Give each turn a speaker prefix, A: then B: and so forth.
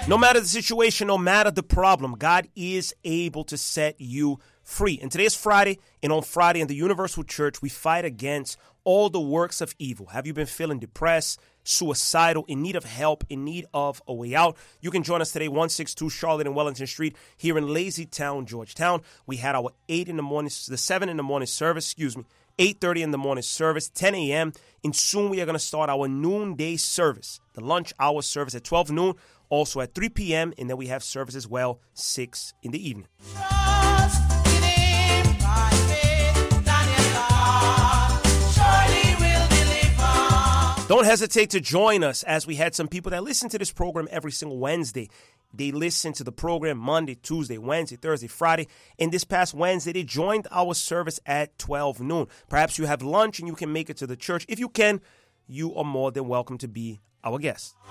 A: No matter the situation, no matter the problem, God is able to set you free. And today is Friday, and on Friday in the Universal Church, we fight against all the works of evil. Have you been feeling depressed, suicidal, in need of help, in need of a way out? You can join us today, 162 Charlotte and Wellington Street here in Lazytown, Georgetown. We had our 7 in the morning service, 8:30 in the morning service, 10 a.m. And soon we are going to start our noonday service, the lunch hour service at 12 noon, also at 3 p.m. And then we have service as well, 6 in the evening. Don't hesitate to join us, as we had some people that listen to this program every single Wednesday. They listen to the program Monday, Tuesday, Wednesday, Thursday, Friday. And this past Wednesday, they joined our service at 12 noon. Perhaps you have lunch and you can make it to the church. If you can, you are more than welcome to be our guest.